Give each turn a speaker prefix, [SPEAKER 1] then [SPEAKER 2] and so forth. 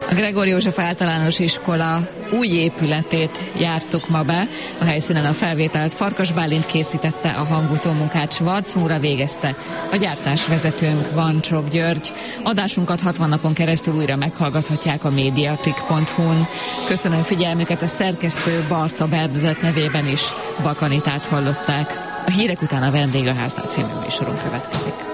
[SPEAKER 1] A Gregor József Általános Iskola új épületét jártuk ma be. A helyszínen a felvételt Farkas Bálint készítette, a hangutómunkát Schwarz Nóra végezte. A gyártásvezetőnk Vancsok György. Adásunkat 60 napon keresztül újra meghallgathatják a mediatik.hu-n. Köszönöm figyelmüket, a szerkesztő Barta Bernadett nevében is Bakanitát hallották. A hírek után a Vendégháznál című műsorunk következik.